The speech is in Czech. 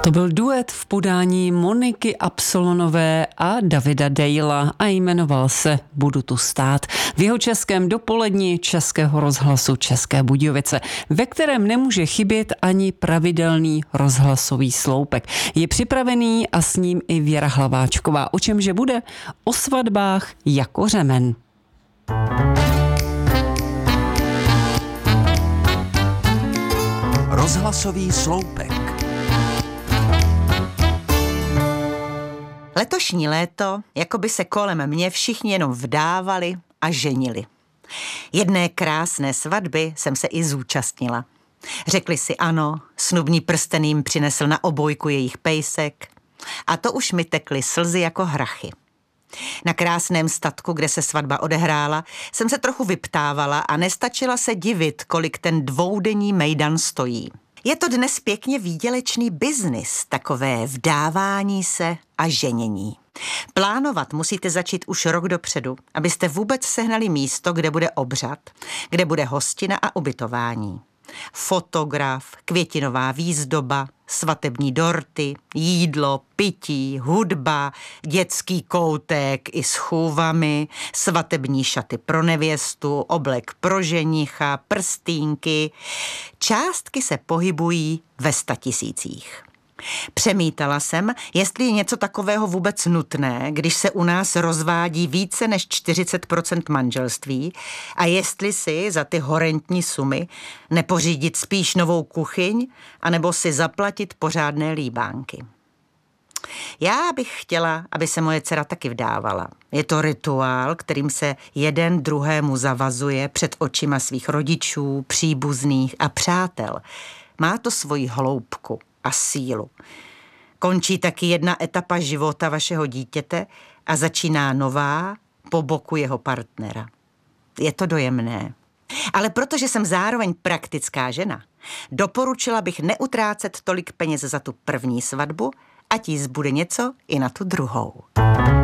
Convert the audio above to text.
To byl duet v podání Moniky Absolonové a Davida Dejla a jmenoval se Budu tu stát. V jeho českém dopoledni Českého rozhlasu České Budějovice, ve kterém nemůže chybět ani pravidelný rozhlasový sloupek. Je připravený a s ním i Věra Hlaváčková. O čemže bude? O svatbách jako řemen. Rozhlasový sloupek. Letošní léto, jako by se kolem mě všichni jenom vdávali a ženili. Jedné krásné svatby jsem se i zúčastnila. Řekli si ano, snubní prsten jim přinesl na obojku jejich pejsek a to už mi tekly slzy jako hrachy. Na krásném statku, kde se svatba odehrála, jsem se trochu vyptávala a nestačila se divit, kolik ten dvoudenní mejdan stojí. Je to dnes pěkně výdělečný biznis, takové vdávání se a ženění. Plánovat musíte začít už rok dopředu, abyste vůbec sehnali místo, kde bude obřad, kde bude hostina a ubytování. Fotograf, květinová výzdoba, svatební dorty, jídlo, pití, hudba, dětský koutek i s chůvami, svatební šaty pro nevěstu, oblek pro ženicha, prstýnky. Částky se pohybují ve 100 000. Přemítala jsem, jestli je něco takového vůbec nutné, když se u nás rozvádí více než 40% manželství a jestli si za ty horentní sumy nepořídit spíš novou kuchyň anebo si zaplatit pořádné líbánky. Já bych chtěla, aby se moje dcera taky vdávala. Je to rituál, kterým se jeden druhému zavazuje před očima svých rodičů, příbuzných a přátel. Má to svoji hloubku a sílu. Končí taky jedna etapa života vašeho dítěte a začíná nová po boku jeho partnera. Je to dojemné. Ale protože jsem zároveň praktická žena, doporučila bych neutrácet tolik peněz za tu první svatbu, ať jí zbude něco i na tu druhou.